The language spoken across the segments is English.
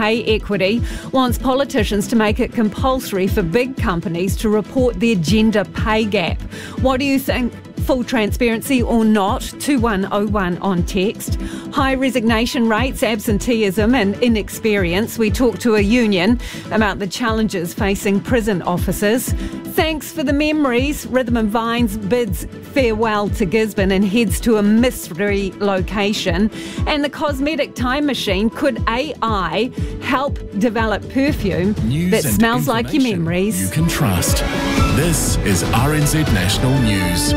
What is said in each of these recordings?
pay equity, wants politicians to make it compulsory for big companies to report their gender pay gap. What do you think? Full transparency or not? 2101 on text. High resignation rates, absenteeism and inexperience. We talked to a union about the challenges facing prison officers. Thanks for the memories. Rhythm and Vines bids farewell to Gisborne and heads to a mystery location. And the cosmetic time machine, could AI help develop perfume that smells like your memories? You can trust. This is RNZ National News.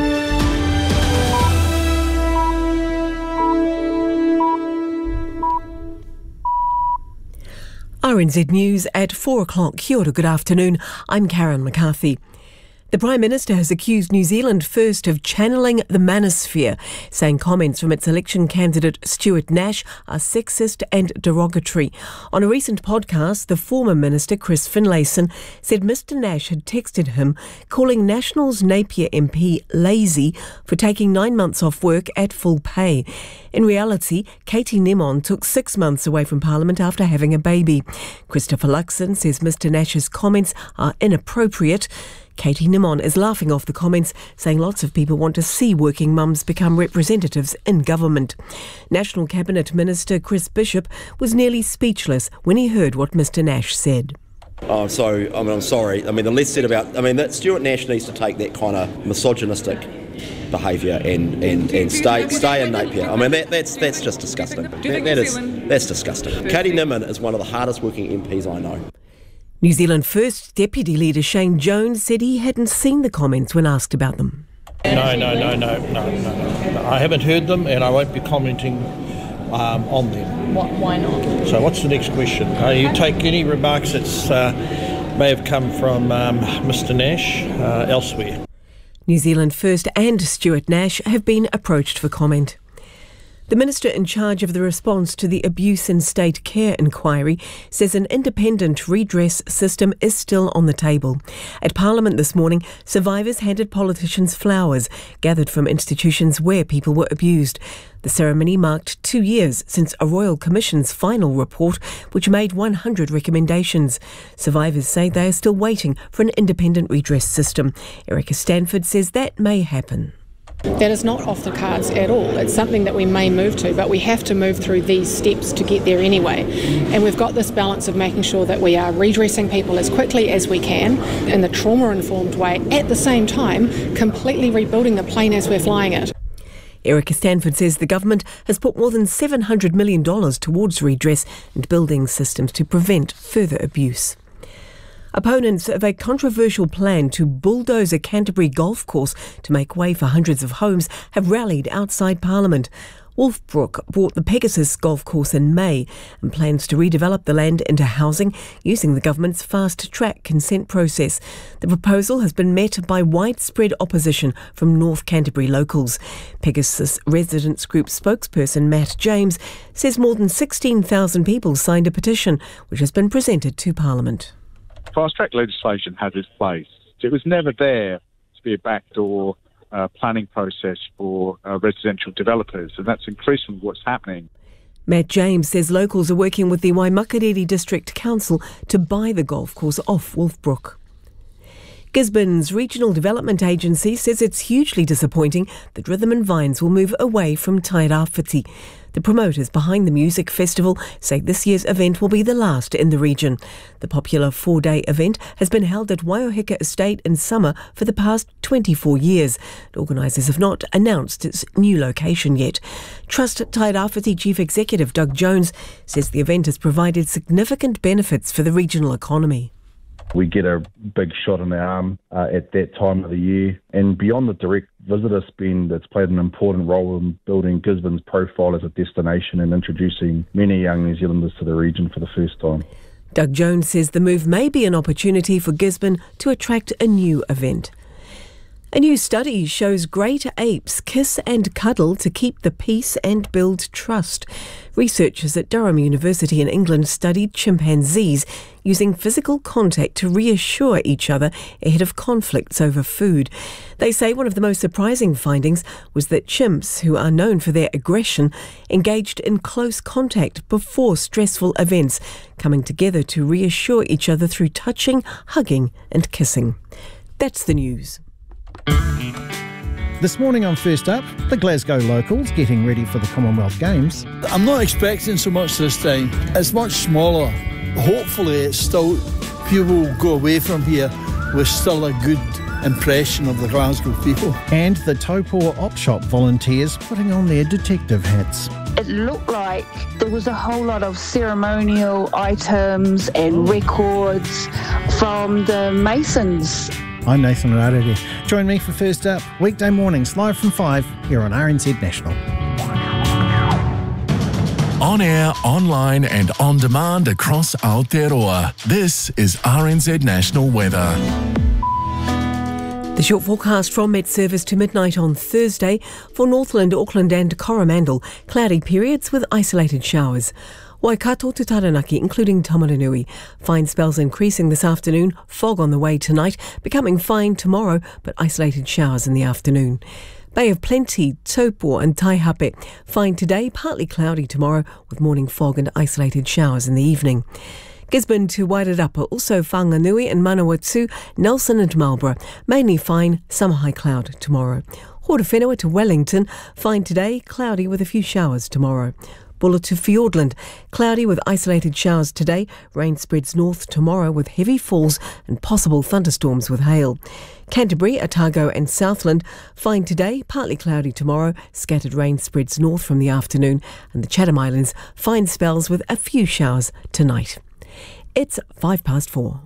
RNZ News at 4 o'clock. Kia ora, good afternoon. I'm Karen McCarthy. The Prime Minister has accused New Zealand First of channelling the manosphere, saying comments from its election candidate Stuart Nash are sexist and derogatory. On a recent podcast, the former Minister Chris Finlayson said Mr Nash had texted him calling National's Napier MP lazy for taking 9 months off work at full pay. In reality, Katie Nemon took 6 months away from Parliament after having a baby. Christopher Luxon says Mr Nash's comments are inappropriate. Katie Nemon is laughing off the comments, saying lots of people want to see working mums become representatives in government. National Cabinet Minister Chris Bishop was nearly speechless when he heard what Mr Nash said. I'm sorry. The less said about... that Stuart Nash needs to take that kind of misogynistic behaviour and stay in Napier. That's just disgusting. That's disgusting. Katie Nemon is one of the hardest working MPs I know. New Zealand First Deputy Leader Shane Jones said he hadn't seen the comments when asked about them. No. I haven't heard them and I won't be commenting on them. Why not? So what's the next question? You take any remarks that may have come from Mr Nash elsewhere. New Zealand First and Stuart Nash have been approached for comment. The Minister in charge of the response to the Abuse in State Care inquiry says an independent redress system is still on the table. At Parliament this morning, survivors handed politicians flowers gathered from institutions where people were abused. The ceremony marked 2 years since a Royal Commission's final report, which made 100 recommendations. Survivors say they are still waiting for an independent redress system. Erica Stanford says that may happen. That is not off the cards at all. It's something that we may move to, but we have to move through these steps to get there anyway. And we've got this balance of making sure that we are redressing people as quickly as we can in the trauma-informed way, at the same time completely rebuilding the plane as we're flying it. Erica Stanford says the government has put more than $700 million towards redress and building systems to prevent further abuse. Opponents of a controversial plan to bulldoze a Canterbury golf course to make way for hundreds of homes have rallied outside Parliament. Wolfbrook bought the Pegasus golf course in May and plans to redevelop the land into housing using the government's fast-track consent process. The proposal has been met by widespread opposition from North Canterbury locals. Pegasus Residents Group spokesperson Matt James says more than 16,000 people signed a petition which has been presented to Parliament. Fast-track legislation has its place. It was never there to be a backdoor planning process for residential developers, and that's increasingly what's happening. Matt James says locals are working with the Waimakariri District Council to buy the golf course off Wolfbrook. Gisborne's Regional Development Agency says it's hugely disappointing that Rhythm and Vines will move away from Tairawhiti. The promoters behind the music festival say this year's event will be the last in the region. The popular 4-day event has been held at Waioheka Estate in summer for the past 24 years. Organisers have not announced its new location yet. Trust Tairawhiti Chief Executive Doug Jones says the event has provided significant benefits for the regional economy. We get a big shot in the arm at that time of the year. And beyond the direct visitor spend, it's played an important role in building Gisborne's profile as a destination and introducing many young New Zealanders to the region for the first time. Doug Jones says the move may be an opportunity for Gisborne to attract a new event. A new study shows great apes kiss and cuddle to keep the peace and build trust. Researchers at Durham University in England studied chimpanzees using physical contact to reassure each other ahead of conflicts over food. They say one of the most surprising findings was that chimps, who are known for their aggression, engaged in close contact before stressful events, coming together to reassure each other through touching, hugging and kissing. That's the news. This morning on First Up, the Glasgow locals getting ready for the Commonwealth Games. I'm not expecting so much this time. It's much smaller. Hopefully it's still, people will go away from here with still a good impression of the Glasgow people. And the Taupō Op Shop volunteers putting on their detective hats. It looked like there was a whole lot of ceremonial items and records from the Masons. I'm Nathan Rarere. Join me for First Up, weekday mornings live from 5 here on RNZ National. On air, online and on demand across Aotearoa. This is RNZ National Weather. The short forecast from mid-service to midnight on Thursday for Northland, Auckland and Coromandel. Cloudy periods with isolated showers. Waikato to Taranaki, including Tamaranui. Fine spells increasing this afternoon, fog on the way tonight, becoming fine tomorrow, but isolated showers in the afternoon. Bay of Plenty, Taupō and Taihape. Fine today, partly cloudy tomorrow, with morning fog and isolated showers in the evening. Gisborne to Wairarapa, also Whanganui and Manawatu, Nelson and Marlborough. Mainly fine, some high cloud tomorrow. Horowhenua to Wellington, fine today, cloudy with a few showers tomorrow. Bulla to Fiordland, cloudy with isolated showers today. Rain spreads north tomorrow with heavy falls and possible thunderstorms with hail. Canterbury, Otago and Southland, fine today, partly cloudy tomorrow. Scattered rain spreads north from the afternoon. And the Chatham Islands, fine spells with a few showers tonight. It's 4:05.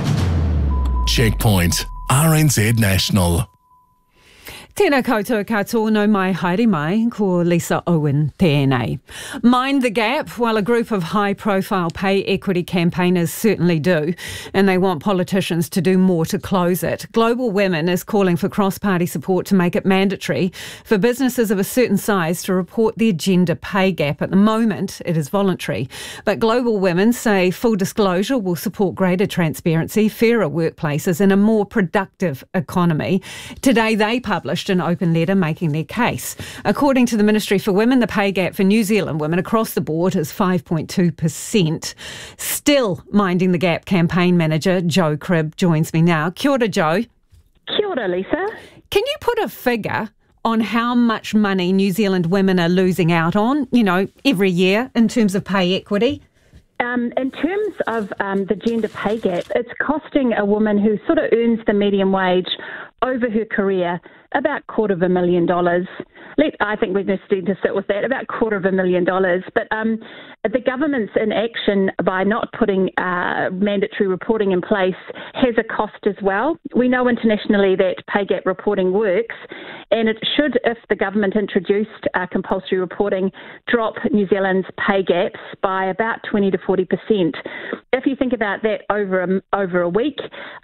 Checkpoint, RNZ National. Tēnā koutou katoa no mai haere mai, ko Lisa Owen tēnei. Mind the gap, while a group of high-profile pay equity campaigners certainly do, and they want politicians to do more to close it. Global Women is calling for cross-party support to make it mandatory for businesses of a certain size to report their gender pay gap. At the moment, it is voluntary. But Global Women say full disclosure will support greater transparency, fairer workplaces and a more productive economy. Today, they published an open letter making their case. According to the Ministry for Women, the pay gap for New Zealand women across the board is 5.2%. Still Minding the Gap campaign manager Jo Cribb joins me now. Kia ora, Jo. Kia ora, Lisa. Can you put a figure on how much money New Zealand women are losing out on, every year in terms of pay equity? In terms of the gender pay gap, it's costing a woman who sort of earns the median wage over her career about $250,000. I think we just need to sit with that, about $250,000. But the government's inaction by not putting mandatory reporting in place has a cost as well. We know internationally that pay gap reporting works, and it should, if the government introduced compulsory reporting, drop New Zealand's pay gaps by about 20 to 40%. If you think about that over a week,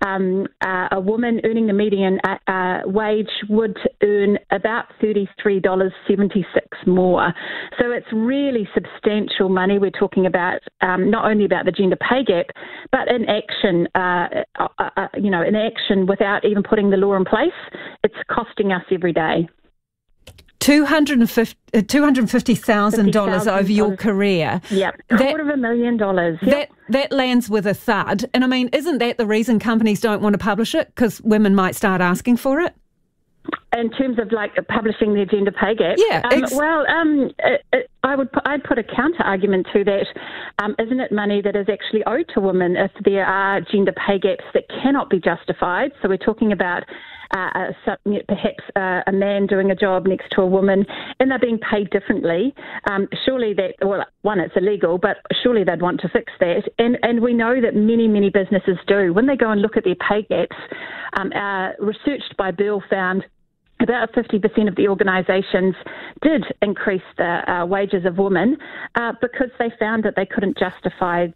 a woman earning the median wage would earn about $33.76 more. So it's really substantial money we're talking about, not only about the gender pay gap, but in action, in action without even putting the law in place. It's costing us every day. $250,000 over your career. Yep, $250,000. Yep. That lands with a thud. And I mean, isn't that the reason companies don't want to publish it? Because women might start asking for it? In terms of publishing the gender pay gap, I'd put a counter argument to that. Isn't it money that is actually owed to women if there are gender pay gaps that cannot be justified? So we're talking about perhaps a man doing a job next to a woman and they're being paid differently. Surely one, it's illegal, but surely they'd want to fix that. And we know that many, many businesses do. When they go and look at their pay gaps, researched by Bill found about 50% of the organisations did increase the wages of women because they found that they couldn't justify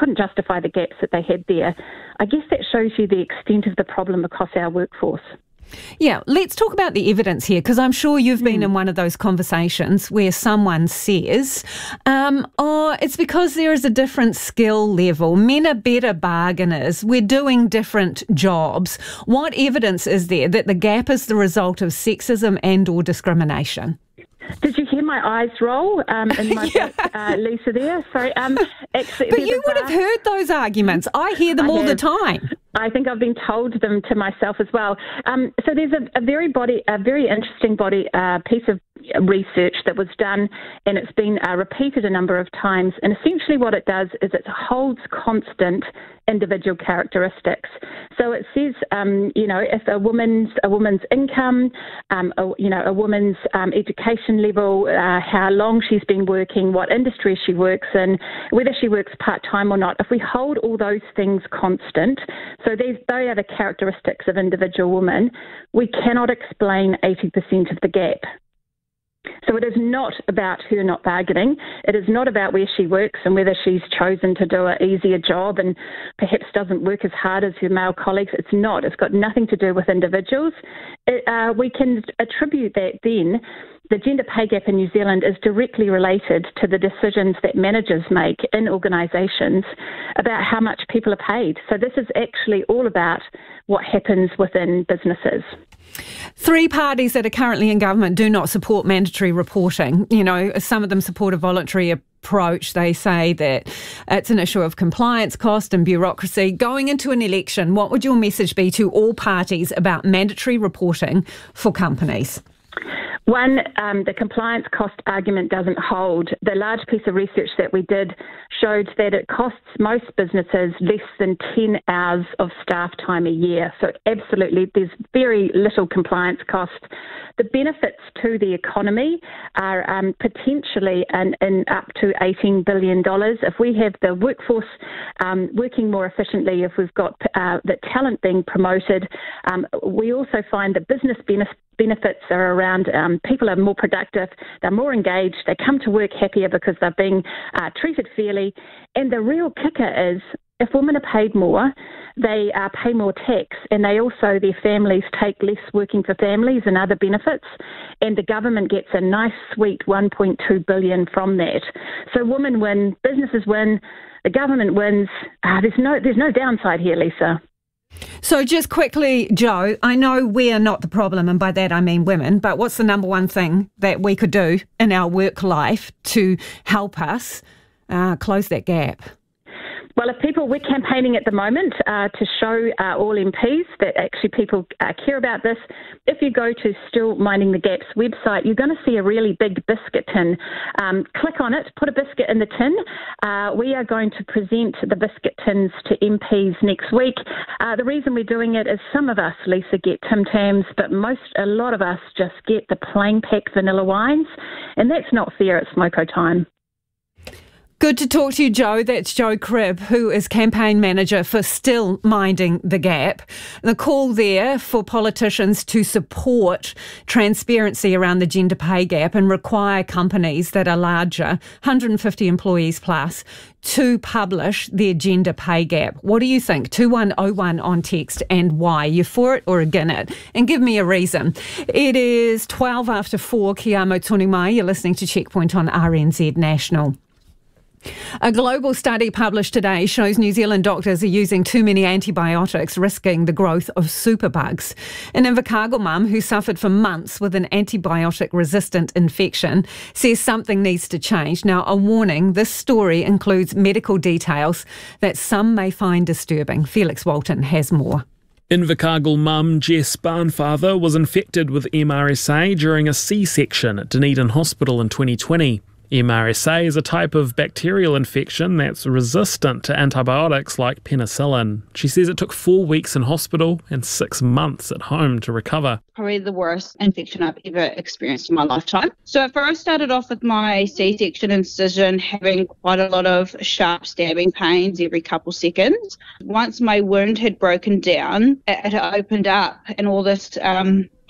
the gaps that they had there. I guess that shows you the extent of the problem across our workforce. Yeah, let's talk about the evidence here, because I'm sure you've been in one of those conversations where someone says, it's because there is a different skill level. Men are better bargainers. We're doing different jobs. What evidence is there that the gap is the result of sexism and or discrimination? Did you hear my eyes roll in my book, Lisa, there? Sorry. Actually, but you would have heard those arguments. I hear them all the time. I think I've been told them to myself as well. So there's a very interesting piece of research that was done, and it's been repeated a number of times. And essentially, what it does is it holds constant individual characteristics. So it says, if a woman's income, a woman's education level, how long she's been working, what industry she works in, whether she works part-time or not, if we hold all those things constant, so they are the characteristics of individual women, we cannot explain 80% of the gap. So it is not about her not bargaining. It is not about where she works and whether she's chosen to do an easier job and perhaps doesn't work as hard as her male colleagues. It's not. It's got nothing to do with individuals. We can attribute that then. The gender pay gap in New Zealand is directly related to the decisions that managers make in organisations about how much people are paid. So this is actually all about what happens within businesses. 3 parties that are currently in government do not support mandatory reporting. Some of them support a voluntary approach. They say that it's an issue of compliance cost and bureaucracy. Going into an election, what would your message be to all parties about mandatory reporting for companies? One, the compliance cost argument doesn't hold. The large piece of research that we did showed that it costs most businesses less than 10 hours of staff time a year. So absolutely, there's very little compliance cost. The benefits to the economy are potentially in up to $18 billion. If we have the workforce working more efficiently, if we've got the talent being promoted, we also find that business benefits are around people are more productive, they're more engaged, they come to work happier because they're being treated fairly. And the real kicker is, if women are paid more, they pay more tax, and their families take less working for families and other benefits, and the government gets a nice sweet $1.2 billion from that. So women win, businesses win, the government wins. There's no downside here, Lisa. So just quickly, Jo, I know we're not the problem, and by that I mean women, but what's the number one thing that we could do in our work life to help us close that gap? Well, we're campaigning at the moment to show all MPs that actually people care about this. If you go to Still Minding the Gap's website, you're going to see a really big biscuit tin. Click on it, put a biscuit in the tin. We are going to present the biscuit tins to MPs next week. The reason we're doing it is some of us, Lisa, get Tim Tams, but a lot of us just get the plain pack vanilla wines, and that's not fair at Smoko time. Good to talk to you, Jo. That's Jo Cribb, who is campaign manager for Still Minding the Gap. The call there for politicians to support transparency around the gender pay gap and require companies that are larger, 150 employees plus, to publish their gender pay gap. What do you think? 2101 on text, and why? You for it or against it? And give me a reason. It is 12 after 4. Kia amo tonu mai. You're listening to Checkpoint on RNZ National. A global study published today shows New Zealand doctors are using too many antibiotics, risking the growth of superbugs. An Invercargill mum who suffered for months with an antibiotic-resistant infection says something needs to change. Now, a warning, this story includes medical details that some may find disturbing. Felix Walton has more. Invercargill mum Jess Barnfather was infected with MRSA during a C-section at Dunedin Hospital in 2020. MRSA is a type of bacterial infection that's resistant to antibiotics like penicillin. She says it took 4 weeks in hospital and 6 months at home to recover. Probably the worst infection I've ever experienced in my lifetime. So at first started off with my C-section incision having quite a lot of sharp stabbing pains every couple seconds. Once my wound had broken down, it opened up and all this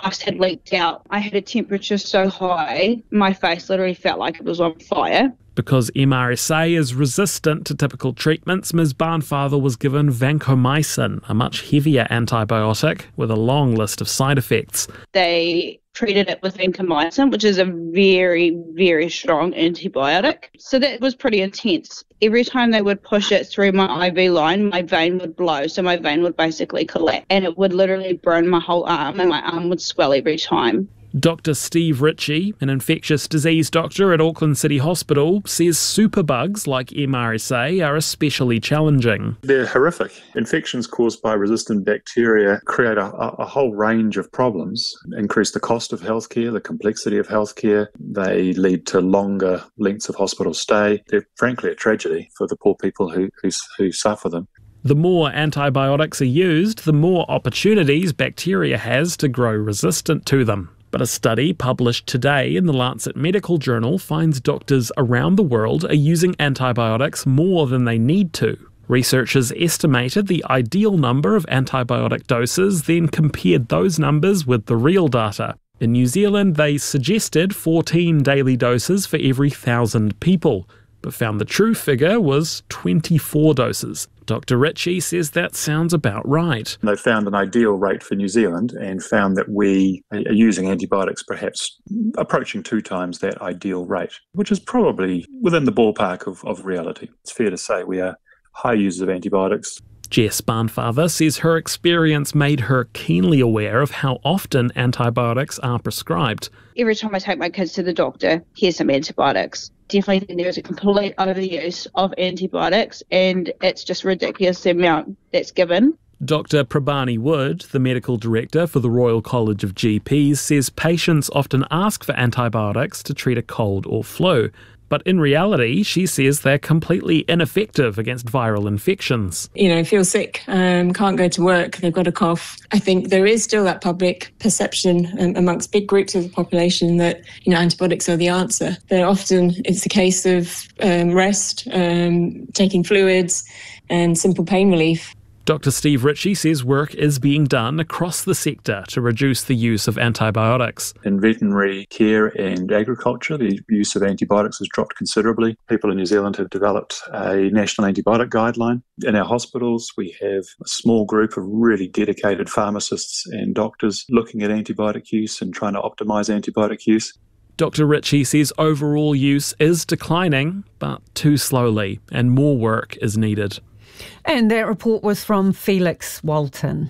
mask had leaked out. I had a temperature so high, my face literally felt like it was on fire. Because MRSA is resistant to typical treatments, Ms. Barnfather was given vancomycin, a much heavier antibiotic with a long list of side effects. They treated it with vancomycin, which is a very, very strong antibiotic. So that was pretty intense. Every time they would push it through my IV line, my vein would blow. So my vein would basically collapse and it would literally burn my whole arm and my arm would swell every time. Dr. Steve Ritchie, an infectious disease doctor at Auckland City Hospital, says superbugs like MRSA are especially challenging. They're horrific. Infections caused by resistant bacteria create a whole range of problems, increase the cost of healthcare, the complexity of healthcare. They lead to longer lengths of hospital stay. They're frankly a tragedy for the poor people who suffer them. The more antibiotics are used, the more opportunities bacteria has to grow resistant to them. But a study published today in the Lancet Medical Journal finds doctors around the world are using antibiotics more than they need to. Researchers estimated the ideal number of antibiotic doses, then compared those numbers with the real data. In New Zealand, they suggested 14 daily doses for every 1,000 people, but found the true figure was 24 doses. Dr. Ritchie says that sounds about right. They found an ideal rate for New Zealand and found that we are using antibiotics perhaps approaching 2 times that ideal rate, which is probably within the ballpark of reality. It's fair to say we are high users of antibiotics. Jess Barnfather says her experience made her keenly aware of how often antibiotics are prescribed. Every time I take my kids to the doctor, here's some antibiotics. Definitely think there's a complete overuse of antibiotics and it's just ridiculous the amount that's given. Dr. Prabhani Wood, the medical director for the Royal College of GPs, says patients often ask for antibiotics to treat a cold or flu. But in reality, she says they're completely ineffective against viral infections. Feel sick, can't go to work, they've got a cough. I think there is still that public perception amongst big groups of the population that, antibiotics are the answer. But often it's a case of rest, taking fluids and simple pain relief. Dr. Steve Ritchie says work is being done across the sector to reduce the use of antibiotics. In veterinary care and agriculture, the use of antibiotics has dropped considerably. People in New Zealand have developed a national antibiotic guideline. In our hospitals, we have a small group of really dedicated pharmacists and doctors looking at antibiotic use and trying to optimise antibiotic use. Dr. Ritchie says overall use is declining, but too slowly, and more work is needed. And that report was from Felix Walton.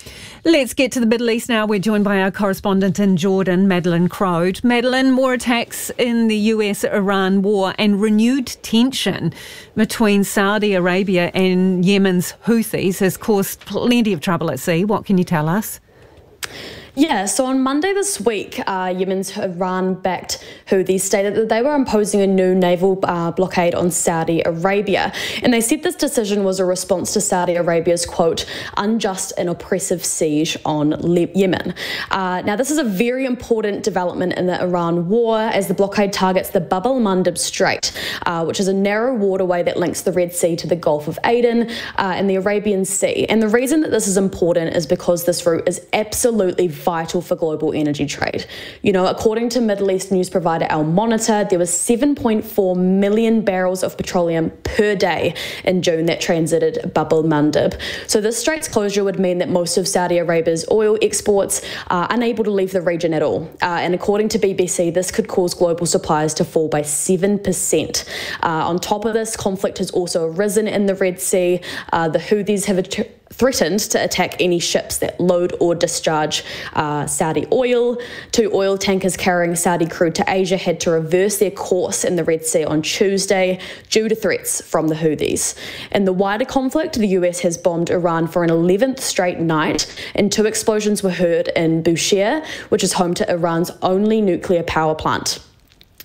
Let's get to the Middle East now. We're joined by our correspondent in Jordan, Madeline Crode. Madeline, more attacks in the US-Iran war and renewed tension between Saudi Arabia and Yemen's Houthis has caused plenty of trouble at sea. What can you tell us? Yeah, so on Monday this week, Yemen's Iran-backed Houthis stated that they were imposing a new naval blockade on Saudi Arabia. And they said this decision was a response to Saudi Arabia's, quote, unjust and oppressive siege on Yemen. Now, this is a very important development in the Iran war as the blockade targets the Bab el-Mandeb Strait, which is a narrow waterway that links the Red Sea to the Gulf of Aden and the Arabian Sea. And the reason that this is important is because this route is absolutely vital for global energy trade. According to Middle East news provider Al Monitor, there was 7.4 million barrels of petroleum per day in June that transited Bab el-Mandeb. So this strait's closure would mean that most of Saudi Arabia's oil exports are unable to leave the region at all. And according to BBC, this could cause global supplies to fall by 7%. On top of this, conflict has also arisen in the Red Sea. The Houthis have threatened to attack any ships that load or discharge Saudi oil. 2 oil tankers carrying Saudi crude to Asia had to reverse their course in the Red Sea on Tuesday due to threats from the Houthis. In the wider conflict, the US has bombed Iran for an 11th straight night, and 2 explosions were heard in Bushehr, which is home to Iran's only nuclear power plant.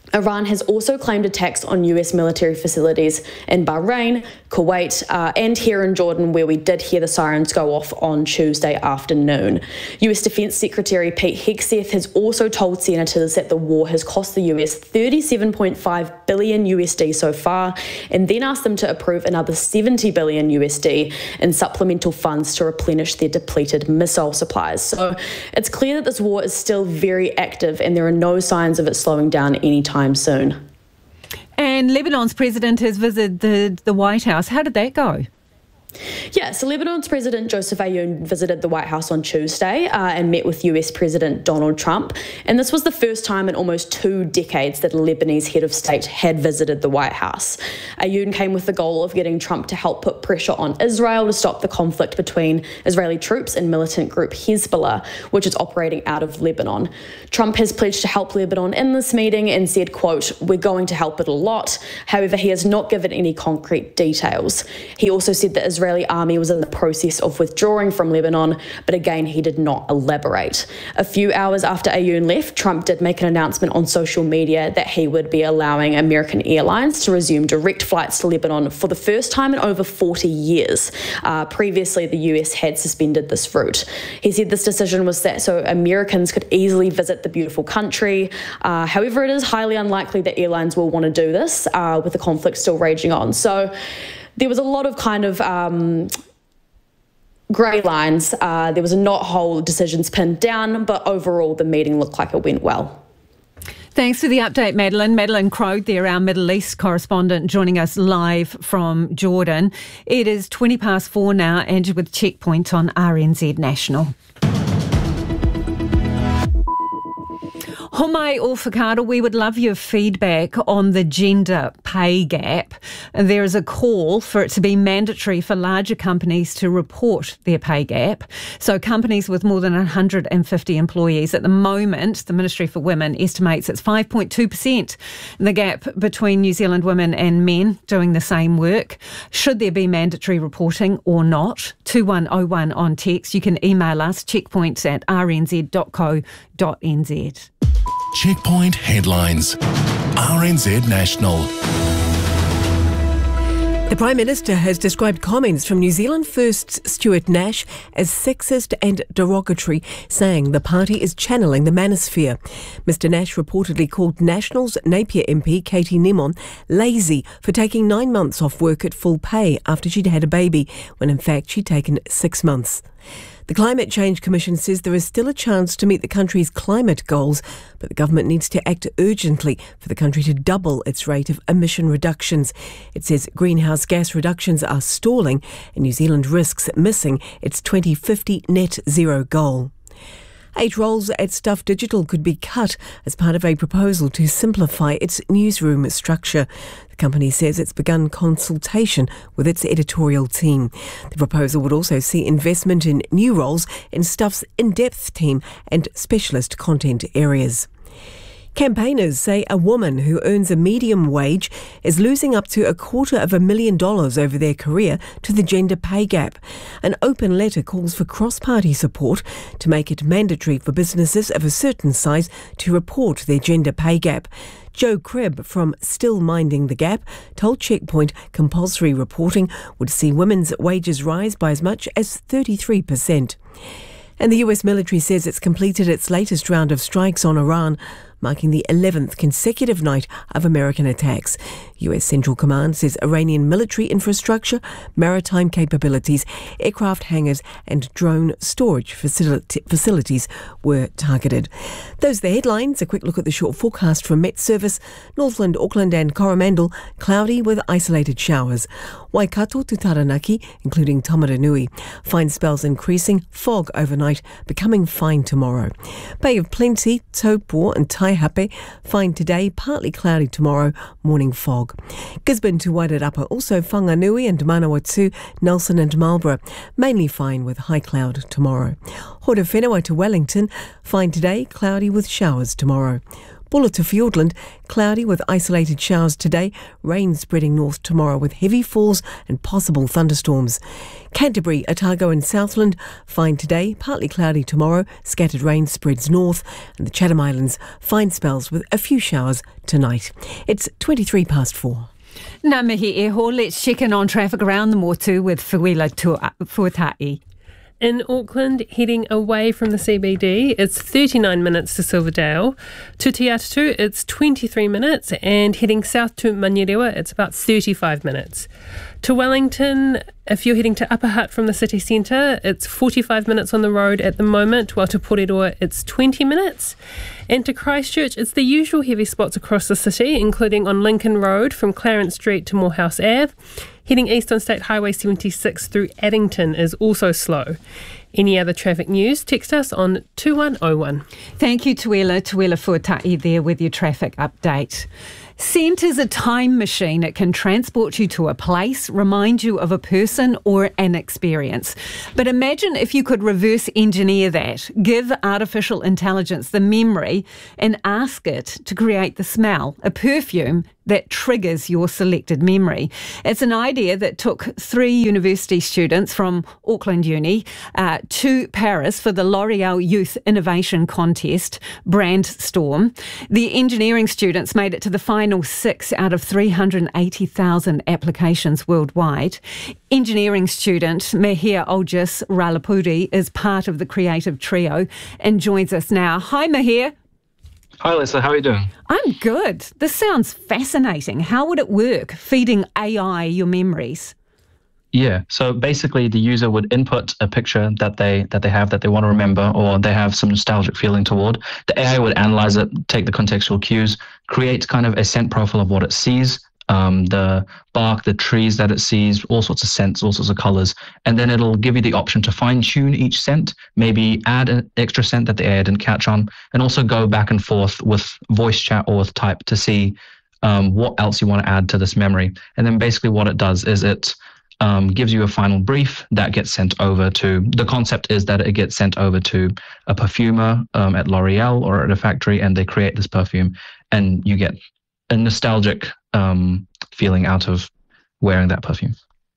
Iran has also claimed attacks on US military facilities in Bahrain, Kuwait, and here in Jordan, where we did hear the sirens go off on Tuesday afternoon. US Defense Secretary Pete Hegseth has also told senators that the war has cost the US $37.5 billion USD so far, and then asked them to approve another $70 billion USD in supplemental funds to replenish their depleted missile supplies. So it's clear that this war is still very active, and there are no signs of it slowing down anytime soon. And Lebanon's president has visited the White House. How did that go? Yeah, so Lebanon's President Joseph Aoun visited the White House on Tuesday and met with US President Donald Trump. And this was the first time in almost 2 decades that a Lebanese head of state had visited the White House. Aoun came with the goal of getting Trump to help put pressure on Israel to stop the conflict between Israeli troops and militant group Hezbollah, which is operating out of Lebanon. Trump has pledged to help Lebanon in this meeting and said, quote, "We're going to help it a lot." However, he has not given any concrete details. He also said that Israeli army was in the process of withdrawing from Lebanon, but again, he did not elaborate. A few hours after Aoun left, Trump did make an announcement on social media that he would be allowing American Airlines to resume direct flights to Lebanon for the first time in over 40 years. Previously, the US had suspended this route. He said this decision was that so Americans could easily visit the beautiful country. However, it is highly unlikely that airlines will want to do this with the conflict still raging on. So there was a lot of kind of grey lines. There was not whole decisions pinned down, but overall the meeting looked like it went well. Thanks for the update, Madeline. Madeline Crode there, our Middle East correspondent, joining us live from Jordan. It is 4:20 now, and you're with Checkpoint on RNZ National. Homai o Whakaaro, we would love your feedback on the gender pay gap. There is a call for it to be mandatory for larger companies to report their pay gap. So companies with more than 150 employees at the moment, the Ministry for Women estimates it's 5.2%. The gap between New Zealand women and men doing the same work. Should there be mandatory reporting or not? 2101 on text. You can email us, checkpoints@rnz.co.nz. Checkpoint headlines. RNZ National. The Prime Minister has described comments from New Zealand First Stuart Nash as sexist and derogatory, saying the party is channeling the manosphere. Mr Nash reportedly called Nationals Napier MP Katie Nemon lazy for taking 9 months off work at full pay after she'd had a baby, when in fact she'd taken 6 months. The Climate Change Commission says there is still a chance to meet the country's climate goals, but the government needs to act urgently for the country to double its rate of emission reductions. It says greenhouse gas reductions are stalling and New Zealand risks missing its 2050 net zero goal. 8 roles at Stuff Digital could be cut as part of a proposal to simplify its newsroom structure. The company says it's begun consultation with its editorial team. The proposal would also see investment in new roles in Stuff's in-depth team and specialist content areas. Campaigners say a woman who earns a medium wage is losing up to $250,000 over their career to the gender pay gap. An open letter calls for cross-party support to make it mandatory for businesses of a certain size to report their gender pay gap. Joe Cribb from Still Minding the Gap told Checkpoint compulsory reporting would see women's wages rise by as much as 33%. And the US military says it's completed its latest round of strikes on Iran, marking the 11th consecutive night of American attacks. US Central Command says Iranian military infrastructure, maritime capabilities, aircraft hangars and drone storage facilities were targeted. Those are the headlines. A quick look at the short forecast from Met Service. Northland, Auckland and Coromandel, cloudy with isolated showers. Waikato to Taranaki, including Tamaranui. Fine spells increasing, fog overnight, becoming fine tomorrow. Bay of Plenty, Taupo and Taihape, fine today, partly cloudy tomorrow, morning fog. Gisborne to Wairarapa, also Whanganui and Manawatu, Nelson and Marlborough, mainly fine with high cloud tomorrow. Horowhenua to Wellington, fine today, cloudy with showers tomorrow. Buller to Fiordland, cloudy with isolated showers today, rain spreading north tomorrow with heavy falls and possible thunderstorms. Canterbury, Otago and Southland, fine today, partly cloudy tomorrow, scattered rain spreads north, and the Chatham Islands, fine spells with a few showers tonight. It's 4:23. Ngā mihi e ho, let's check in on traffic around the motu with Fuila Fuatai. In Auckland, heading away from the CBD, it's 39 minutes to Silverdale. To Te Atatu, it's 23 minutes, and heading south to Manurewa, it's about 35 minutes. To Wellington, if you're heading to Upper Hutt from the city centre, it's 45 minutes on the road at the moment, while to Poreroa, it's 20 minutes. And to Christchurch, it's the usual heavy spots across the city, including on Lincoln Road from Clarence Street to Morehouse Ave. Heading east on State Highway 76 through Addington is also slow. Any other traffic news, text us on 2101. Thank you, Tuela Fuatai there with your traffic update. Scent is a time machine. It can transport you to a place, remind you of a person or an experience. But imagine if you could reverse engineer that, give artificial intelligence the memory and ask it to create the smell, a perfume that triggers your selected memory. It's an idea that took 3 university students from Auckland Uni to Paris for the L'Oreal Youth Innovation Contest, Brandstorm. The engineering students made it to the final 6 out of 380,000 applications worldwide. Engineering student Mihir Oljus Ralapudi is part of the creative trio and joins us now. Hi, Mihir. Hi, Lisa. How are you doing? I'm good. This sounds fascinating. How would it work, feeding AI your memories? Yeah. So basically, the user would input a picture that they have that they want to remember, or they have some nostalgic feeling toward. The AI would analyze it, take the contextual cues, create kind of a scent profile of what it sees, the bark, the trees that it sees, all sorts of scents, all sorts of colors, and then it'll give you the option to fine-tune each scent, maybe add an extra scent that the AI didn't catch on, and also go back and forth with voice chat or with type to see what else you want to add to this memory. And then basically what it does is it gives you a final brief that gets sent over to, the concept is that it gets sent over to a perfumer at L'Oreal or at a factory, and they create this perfume, and you get a nostalgic feeling out of wearing that perfume.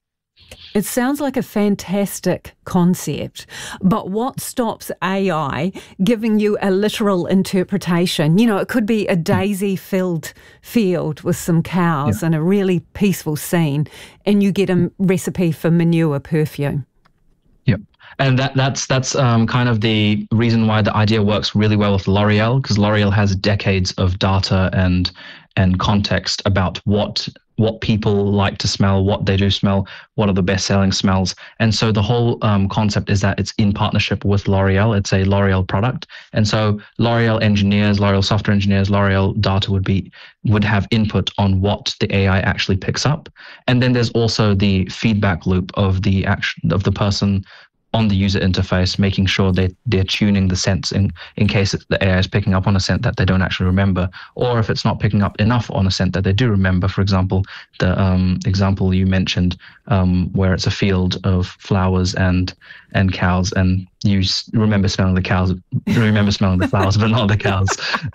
It sounds like a fantastic concept, but what stops AI giving you a literal interpretation? You know, it could be a daisy-filled field with some cows and a really peaceful scene, and you get a recipe for manure perfume. Yep. And that's kind of the reason why the idea works really well with L'Oreal, because L'Oreal has decades of data and context about what people like to smell, what they do smell, what are the best-selling smells. And so the whole concept is that it's in partnership with L'Oreal. It's a L'Oreal product. And so L'Oreal engineers, L'Oreal software engineers, L'Oreal data would have input on what the AI actually picks up. And then there's also the feedback loop of the person on the user interface, making sure they're tuning the scents in case the AI is picking up on a scent that they don't actually remember, or if it's not picking up enough on a scent that they do remember. For example, the example you mentioned where it's a field of flowers and cows, and you remember smelling the cows, remember smelling the flowers, but not the cows.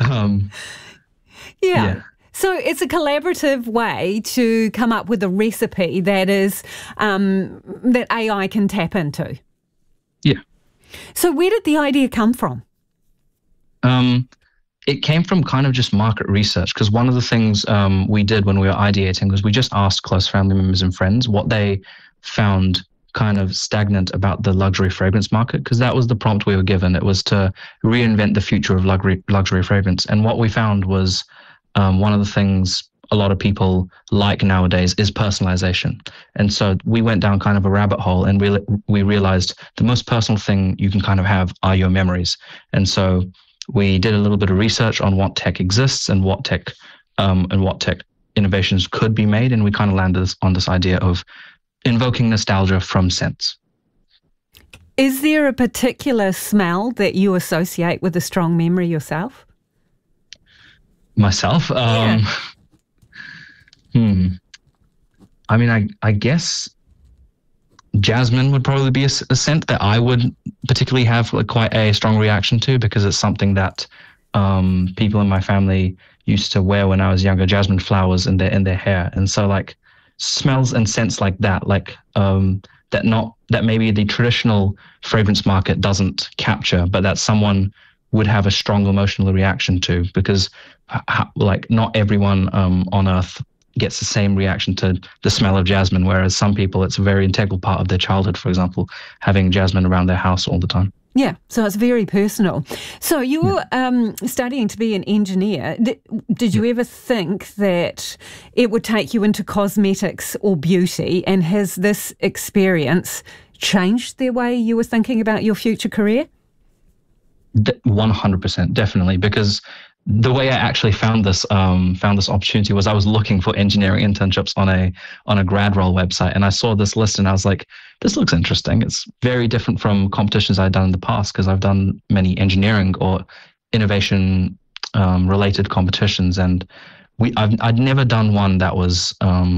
Yeah. So it's a collaborative way to come up with a recipe that is that AI can tap into. Yeah. So where did the idea come from? It came from kind of just market research, because one of the things we did when we were ideating was we just asked close family members and friends what they found kind of stagnant about the luxury fragrance market, because that was the prompt we were given. It was to reinvent the future of luxury fragrance. And what we found was one of the things a lot of people like nowadays is personalization. And so we went down kind of a rabbit hole, and we realized the most personal thing you can kind of have are your memories. And so we did a little bit of research on what tech exists and what tech innovations could be made, and we kind of landed on this idea of invoking nostalgia from scents. Is there a particular smell that you associate with a strong memory yourself? Myself? I mean, I guess jasmine would probably be a scent that I would particularly have quite a strong reaction to, because it's something that people in my family used to wear when I was younger, jasmine flowers in their hair. And so like smells and scents like that, like that maybe the traditional fragrance market doesn't capture, but that someone would have a strong emotional reaction to, because like not everyone on earth gets the same reaction to the smell of jasmine, whereas some people, it's a very integral part of their childhood, for example, having jasmine around their house all the time. Yeah, so it's very personal. So you were studying to be an engineer. Did you ever think that it would take you into cosmetics or beauty? And has this experience changed the way you were thinking about your future career? 100%, definitely, because the way I actually found this opportunity was I was looking for engineering internships on a grad roll website, and I saw this list and I was like, this looks interesting. It's very different from competitions I'd done in the past, because I've done many engineering or innovation related competitions, and I'd never done one that was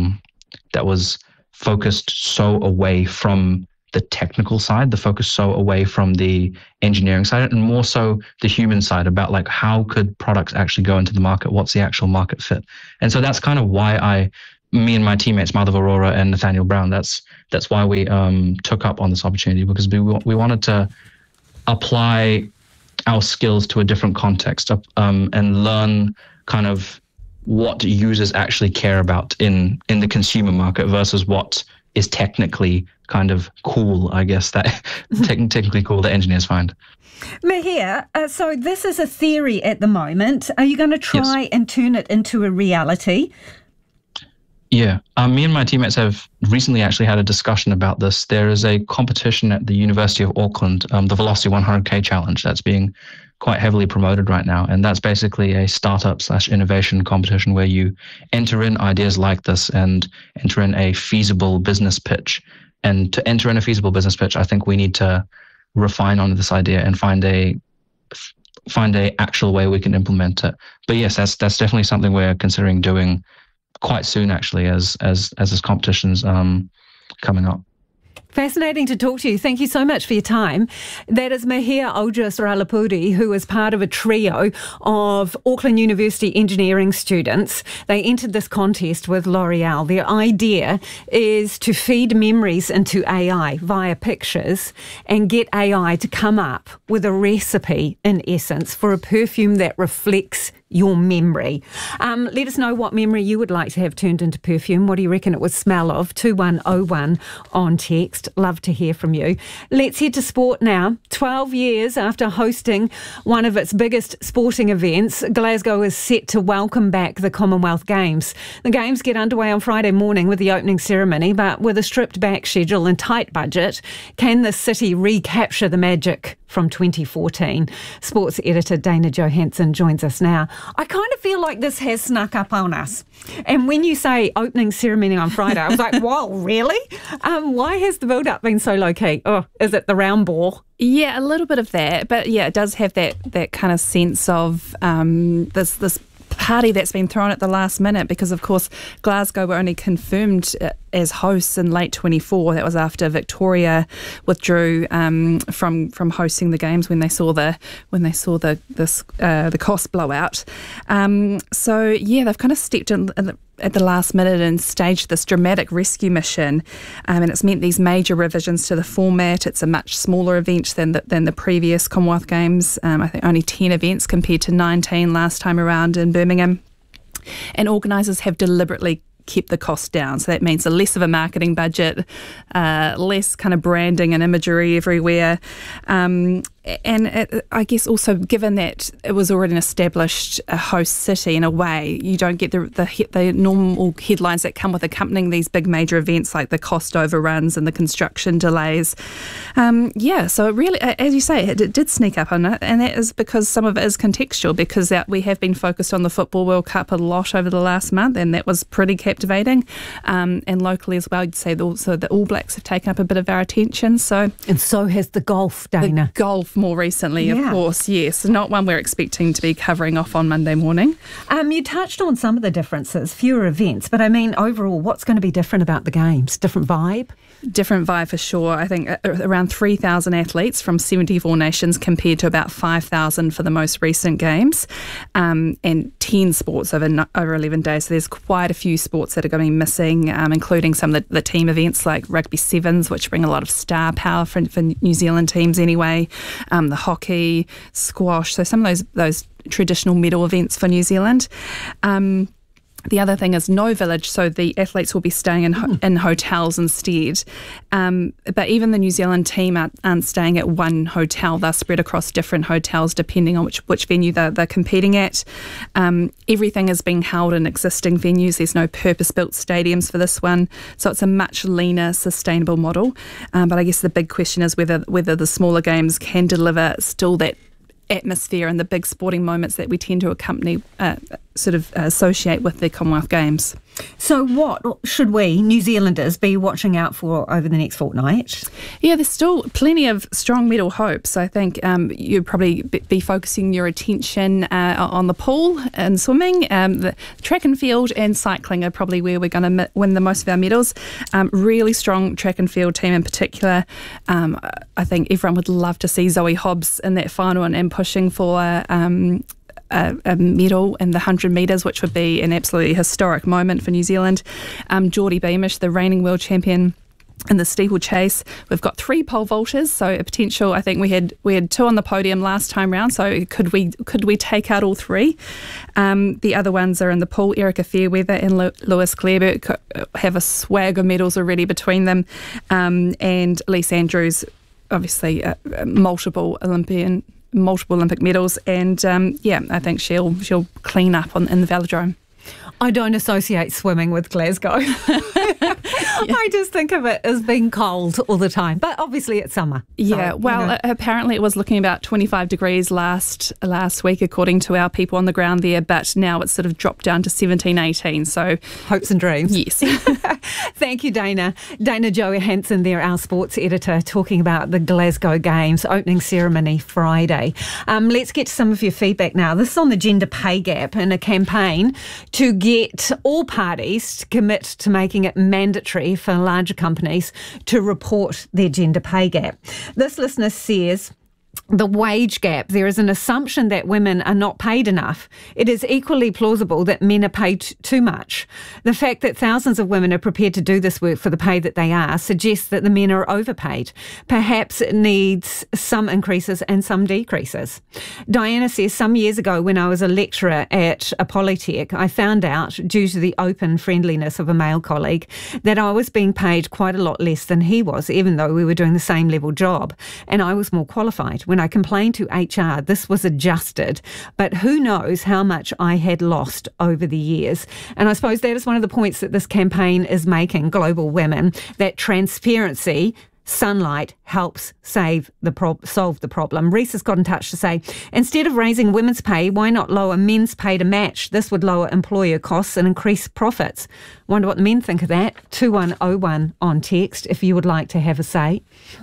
focused so away from the technical side, the focus so away from the engineering side, and more so the human side, about like how could products actually go into the market, what's the actual market fit. And so that's kind of why me and my teammates Madhav Arora and Nathaniel Brown, that's why we took up on this opportunity, because we wanted to apply our skills to a different context and learn kind of what users actually care about in the consumer market versus what is technically kind of cool, I guess, that technically cool that engineers find. Mahir, so this is a theory at the moment. Are you going to try and turn it into a reality? Yeah. Me and my teammates have recently actually had a discussion about this. There is a competition at the University of Auckland, the Velocity 100K Challenge, that's being quite heavily promoted right now. And that's basically a startup/innovation competition where you enter in ideas like this and enter in a feasible business pitch. And to enter in a feasible business pitch, I think we need to refine on this idea and find a actual way we can implement it. But yes, that's definitely something we're considering doing quite soon, actually, as this competition's coming up. Fascinating to talk to you. Thank you so much for your time. That is Mahir Ojis Ralapudi, who is part of a trio of Auckland University engineering students. They entered this contest with L'Oreal. Their idea is to feed memories into AI via pictures and get AI to come up with a recipe, in essence, for a perfume that reflects your memory. Let us know what memory you would like to have turned into perfume. What do you reckon it would smell of? 2101 on text. Love to hear from you. Let's head to sport now. 12 years after hosting one of its biggest sporting events, Glasgow is set to welcome back the Commonwealth Games. The Games get underway on Friday morning with the opening ceremony, but with a stripped back schedule and tight budget, can the city recapture the magic from 2014? Sports editor Dana Johansson joins us now. I kind of feel like this has snuck up on us. And when you say opening ceremony on Friday, I was like, whoa, really? Why has the build-up been so low-key? Oh, is it the round ball? Yeah, a little bit of that. But yeah, it does have that kind of sense of this party that's been thrown at the last minute, because of course Glasgow were only confirmed as hosts in late 24. That was after Victoria withdrew from hosting the games when they saw the cost blowout. So yeah, they've kind of stepped in at the last minute and staged this dramatic rescue mission, and it's meant these major revisions to the format. It's a much smaller event than the previous Commonwealth Games. I think only 10 events compared to 19 last time around in Birmingham, and organisers have deliberately kept the cost down. So that means less of a marketing budget, less kind of branding and imagery everywhere. And I guess also, given that it was already an established host city in a way, you don't get the normal headlines that come with accompanying these big major events, like the cost overruns and the construction delays. So it really, as you say, it did sneak up on it, and that is because some of it is contextual, because we have been focused on the Football World Cup a lot over the last month, and that was pretty captivating. And locally as well, you'd say also the All Blacks have taken up a bit of our attention. And so has the golf, Dana. The golf more recently, of course, yes. Not one we're expecting to be covering off on Monday morning. You touched on some of the differences, fewer events, but I mean, overall, what's going to be different about the Games? Different vibe? Different vibe for sure. I think around 3,000 athletes from 74 nations compared to about 5,000 for the most recent games, and 10 sports over 11 days. So there's quite a few sports that are going to be missing, including some of the team events like rugby sevens, which bring a lot of star power for New Zealand teams anyway, the hockey, squash, so some of those traditional medal events for New Zealand. The other thing is no village, so the athletes will be staying in hotels instead. But even the New Zealand team aren't staying at one hotel. They're spread across different hotels depending on which venue they're competing at. Everything is being held in existing venues. There's no purpose-built stadiums for this one. So it's a much leaner, sustainable model. But I guess the big question is whether the smaller games can deliver still that atmosphere and the big sporting moments that we tend to accompany, associate with the Commonwealth Games. So what should we, New Zealanders, be watching out for over the next fortnight? Yeah, there's still plenty of strong medal hopes. I think you'd probably be focusing your attention on the pool and swimming. The track and field and cycling are probably where we're going to win the most of our medals. Really strong track and field team in particular. I think everyone would love to see Zoe Hobbs in that final and pushing for a medal in the 100 metres, which would be an absolutely historic moment for New Zealand. Geordie Beamish, the reigning world champion in the steeplechase. We've got 3 pole vaulters, so a potential. I think we had 2 on the podium last time round. So could we take out all 3? The other ones are in the pool. Erica Fairweather and Lewis Clareburt have a swag of medals already between them, and Lise Andrews, obviously multiple Olympic medals, and I think she'll clean up in the velodrome. I don't associate swimming with Glasgow. I just think of it as being cold all the time. But obviously it's summer. Yeah, so, well, apparently it was looking about 25 degrees last week, according to our people on the ground there, but now it's sort of dropped down to 17, 18. So hopes and dreams. Yes. Thank you, Dana. Dana Johansen there, our sports editor, talking about the Glasgow Games opening ceremony Friday. Let's get to some of your feedback now. This is on the gender pay gap and a campaign to get all parties to commit to making it mandatory for larger companies to report their gender pay gap. This listener says, the wage gap, there is an assumption that women are not paid enough. It is equally plausible that men are paid too much. The fact that thousands of women are prepared to do this work for the pay that they are suggests that the men are overpaid. Perhaps it needs some increases and some decreases. Diana says, some years ago when I was a lecturer at a Polytech, I found out, due to the open friendliness of a male colleague, that I was being paid quite a lot less than he was, even though we were doing the same level job, and I was more qualified. When I complained to HR, this was adjusted, but who knows how much I had lost over the years. And I suppose that is one of the points that this campaign is making, Global Women, that transparency, sunlight, helps solve the problem. Reese has got in touch to say, instead of raising women's pay, why not lower men's pay to match? This would lower employer costs and increase profits. Wonder what the men think of that. 2101 on text if you would like to have a say.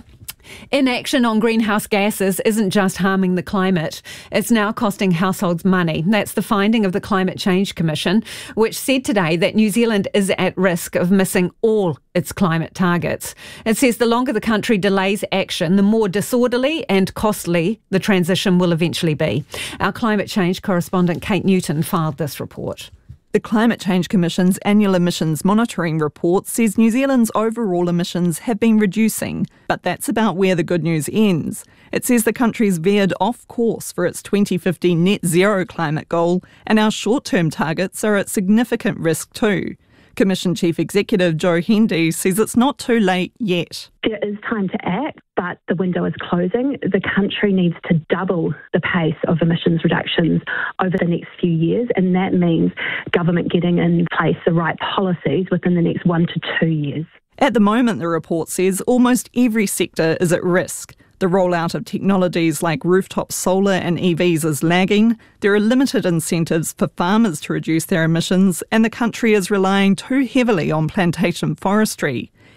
Inaction on greenhouse gases isn't just harming the climate, it's now costing households money. That's the finding of the Climate Change Commission, which said today that New Zealand is at risk of missing all its climate targets. It says the longer the country delays action, the more disorderly and costly the transition will eventually be. Our climate change correspondent Kate Newton filed this report. The Climate Change Commission's annual emissions monitoring report says New Zealand's overall emissions have been reducing, but that's about where the good news ends. It says the country's veered off course for its 2050 net zero climate goal, and our short-term targets are at significant risk too. Commission Chief Executive Joe Hendy says it's not too late yet. There is time to act, but the window is closing. The country needs to double the pace of emissions reductions over the next few years, and that means government getting in place the right policies within the next 1 to 2 years. At the moment, the report says almost every sector is at risk. The rollout of technologies like rooftop solar and EVs is lagging. There are limited incentives for farmers to reduce their emissions, and the country is relying too heavily on plantation forestry.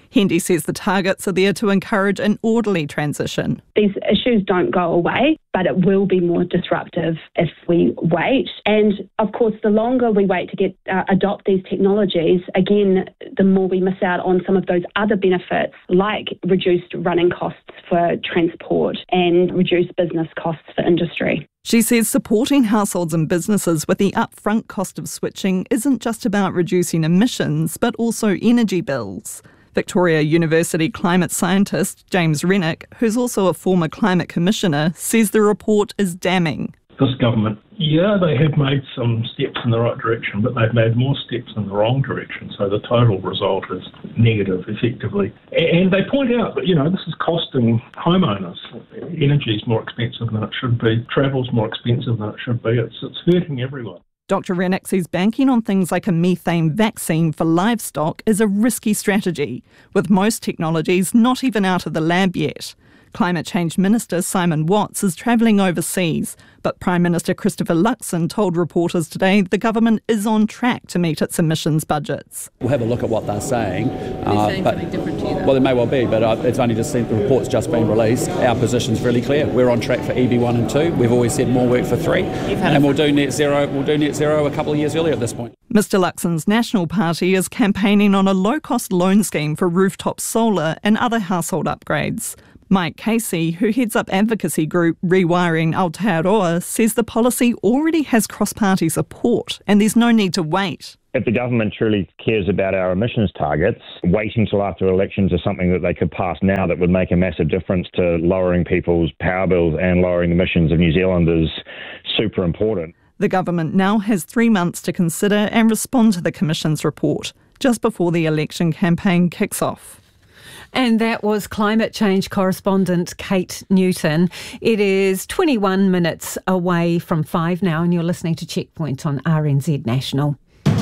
Hendy says the targets are there to encourage an orderly transition. These issues don't go away, but it will be more disruptive if we wait. And of course, the longer we wait to adopt these technologies, again, the more we miss out on some of those other benefits, like reduced running costs for transport and reduced business costs for industry. She says supporting households and businesses with the upfront cost of switching isn't just about reducing emissions, but also energy bills. Victoria University climate scientist James Rennick, who's also a former climate commissioner, says the report is damning. This government, they have made some steps in the right direction, but they've made more steps in the wrong direction. So the total result is negative, effectively. And they point out that, this is costing homeowners. Energy is more expensive than it should be. Travel's more expensive than it should be. It's hurting everyone. Dr. Rennick says banking on things like a methane vaccine for livestock is a risky strategy, with most technologies not even out of the lab yet. Climate Change Minister Simon Watts is travelling overseas, but Prime Minister Christopher Luxon told reporters today the government is on track to meet its emissions budgets. We'll have a look at what they're saying. They're saying something different to you, though. Well, it may well be, but it's only just the report's just been released. Our position's really clear. We're on track for EB1 and 2. We've always said more work for 3, and we'll do net zero. We'll do net zero a couple of years earlier at this point. Mr Luxon's National Party is campaigning on a low-cost loan scheme for rooftop solar and other household upgrades. Mike Casey, who heads up advocacy group Rewiring Aotearoa, says the policy already has cross-party support and there's no need to wait. If the government truly cares about our emissions targets, waiting till after elections is something that they could pass now that would make a massive difference to lowering people's power bills and lowering emissions of New Zealand is super important. The government now has 3 months to consider and respond to the Commission's report, just before the election campaign kicks off. And that was climate change correspondent Kate Newton. It is 21 minutes away from 5 now, and you're listening to Checkpoint on RNZ National.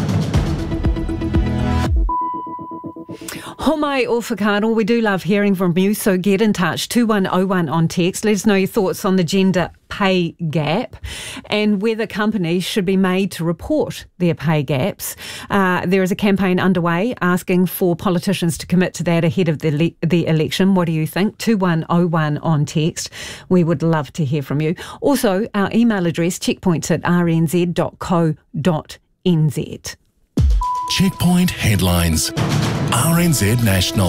Homai o whakaaro, we do love hearing from you, so get in touch, 2101 on text. Let us know your thoughts on the gender pay gap and whether companies should be made to report their pay gaps. There is a campaign underway asking for politicians to commit to that ahead of the election. What do you think? 2101 on text. We would love to hear from you. Also, our email address, checkpoints@rnz.co.nz. Checkpoint headlines. RNZ National.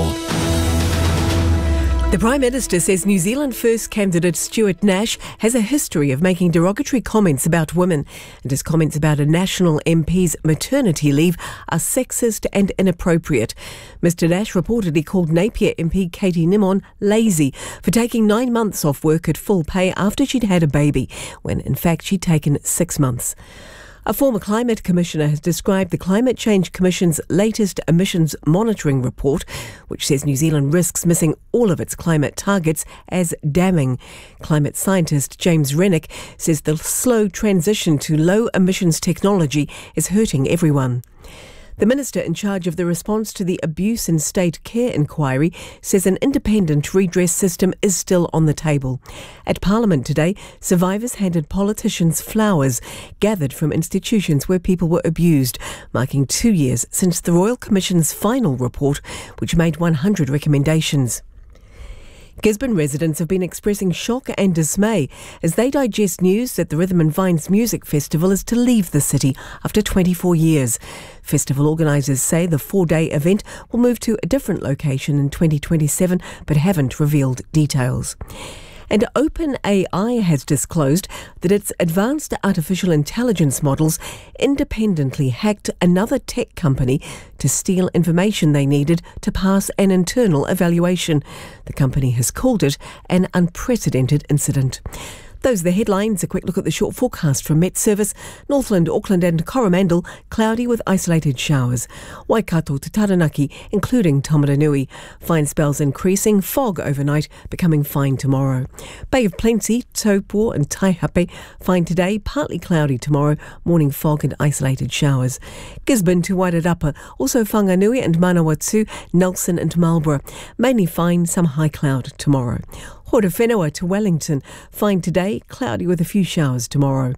The Prime Minister says New Zealand First candidate Stuart Nash has a history of making derogatory comments about women, and his comments about a National MP's maternity leave are sexist and inappropriate. Mr Nash reportedly called Napier MP Katie Nimon lazy for taking 9 months off work at full pay after she'd had a baby, when in fact she'd taken 6 months. A former climate commissioner has described the Climate Change Commission's latest emissions monitoring report, which says New Zealand risks missing all of its climate targets, as damning. Climate scientist James Rennick says the slow transition to low emissions technology is hurting everyone. The minister in charge of the response to the abuse in state care inquiry says an independent redress system is still on the table. At Parliament today, survivors handed politicians flowers gathered from institutions where people were abused, marking 2 years since the Royal Commission's final report, which made 100 recommendations. Gisborne residents have been expressing shock and dismay as they digest news that the Rhythm and Vines Music Festival is to leave the city after 24 years. Festival organisers say the 4-day event will move to a different location in 2027 but haven't revealed details. And OpenAI has disclosed that its advanced artificial intelligence models independently hacked another tech company to steal information they needed to pass an internal evaluation. The company has called it an unprecedented incident. Those are the headlines. A quick look at the short forecast from Met Service. Northland, Auckland and Coromandel, cloudy with isolated showers. Waikato to Taranaki, including Tamaranui. Fine spells increasing, fog overnight, becoming fine tomorrow. Bay of Plenty, Taupo and Taihape, fine today, partly cloudy tomorrow, morning fog and isolated showers. Gisborne to Wairarapa, also Whanganui and Manawatu, Nelson and Marlborough. Mainly fine, some high cloud tomorrow. Horowhenua to Wellington, fine today, cloudy with a few showers tomorrow.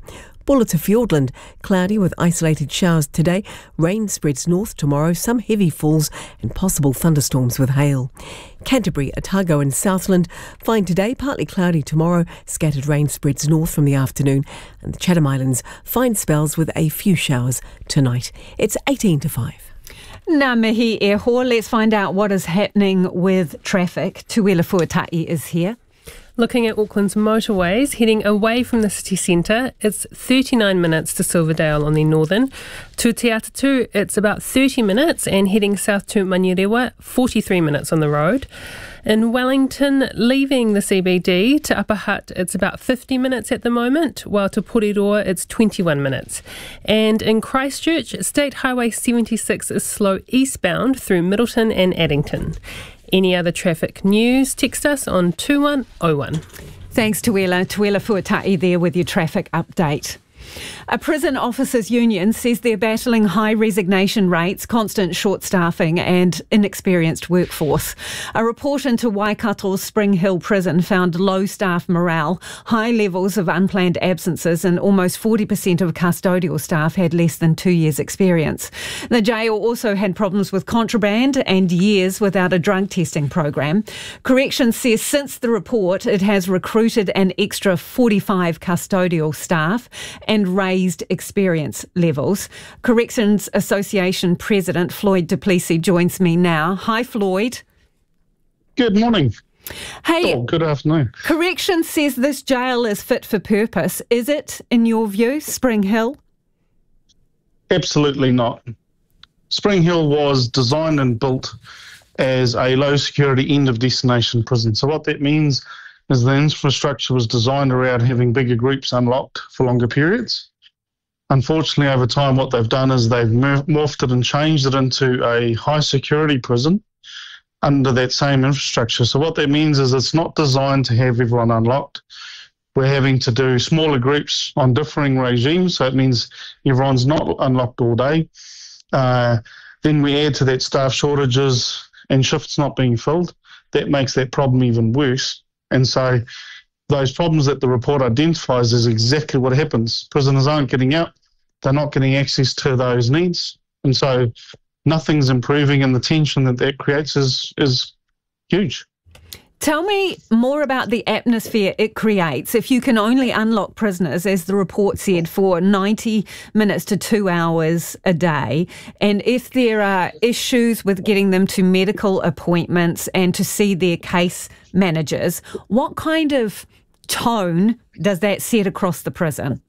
Buller to Fiordland, cloudy with isolated showers today. Rain spreads north tomorrow, some heavy falls and possible thunderstorms with hail. Canterbury, Otago and Southland, fine today, partly cloudy tomorrow. Scattered rain spreads north from the afternoon. And the Chatham Islands, fine spells with a few showers tonight. It's 18 to 5. Ngā mihi e hoa. Let's find out what is happening with traffic. Tuela Fuatai is here. Looking at Auckland's motorways, heading away from the city centre, it's 39 minutes to Silverdale on the northern. To Te Atatu, it's about 30 minutes, and heading south to Manurewa, 43 minutes on the road. In Wellington, leaving the CBD to Upper Hutt, it's about 50 minutes at the moment, while to Porirua, it's 21 minutes. And in Christchurch, State Highway 76 is slow eastbound through Middleton and Addington. Any other traffic news, text us on 2101. Thanks, Tuela. Tuela Fuatai there with your traffic update. A prison officers' union says they're battling high resignation rates, constant short staffing and inexperienced workforce. A report into Waikato's Spring Hill Prison found low staff morale, high levels of unplanned absences, and almost 40% of custodial staff had less than 2 years' experience. The jail also had problems with contraband and years without a drug testing program. Corrections says since the report it has recruited an extra 45 custodial staff and raised experience levels. Corrections Association President Floyd Duplessis joins me now. Hi, Floyd. Good morning. Hey. Oh, good afternoon. Corrections says this jail is fit for purpose. Is it, in your view, Spring Hill? Absolutely not. Spring Hill was designed and built as a low security end of destination prison. So what that means is the infrastructure was designed around having bigger groups unlocked for longer periods. Unfortunately, over time, what they've done is they've morphed it and changed it into a high security prison under that same infrastructure. So what that means is it's not designed to have everyone unlocked. We're having to do smaller groups on differing regimes, so it means everyone's not unlocked all day. Then we add to that staff shortages and shifts not being filled. That makes that problem even worse. And so those problems that the report identifies is exactly what happens. Prisoners aren't getting out. They're not getting access to those needs. And so nothing's improving, and the tension that creates is huge. Tell me more about the atmosphere it creates if you can only unlock prisoners, as the report said, for 90 minutes to 2 hours a day. And if there are issues with getting them to medical appointments and to see their case managers, what kind of tone does that set across the prison?